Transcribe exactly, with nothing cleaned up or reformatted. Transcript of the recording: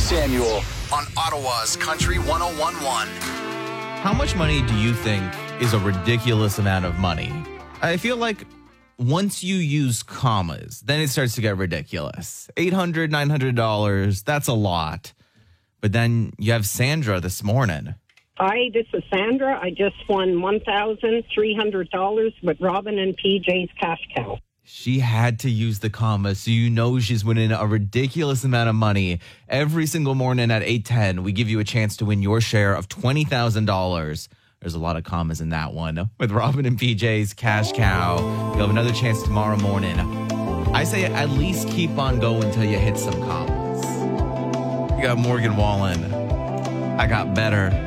Samuel on Ottawa's Country one oh one point one. How much money do you think is a ridiculous amount of money? I feel like once you use commas, then it starts to get ridiculous. eight hundred dollars, nine hundred dollars, that's a lot. But then you have Sandra this morning. Hi, this is Sandra. I just won one thousand three hundred dollars with Robin and P J's Cash Cow. She had to use the comma, so you know she's winning a ridiculous amount of money. Every single morning at eight ten, we give you a chance to win your share of twenty thousand dollars. There's a lot of commas in that one. With Robin and P J's Cash Cow, you'll have another chance tomorrow morning. I say at least keep on going until you hit some commas. You got Morgan Wallen. I got better.